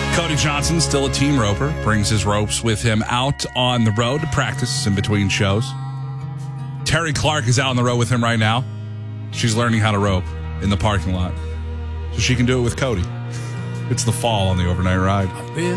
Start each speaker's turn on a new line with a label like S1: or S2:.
S1: Cody Johnson, still a team roper, brings his ropes with him out on the road to practice in between shows. Terry Clark is out on the road with him right now. She's learning how to rope in the parking lot so she can do it with Cody. It's the fall on the overnight ride.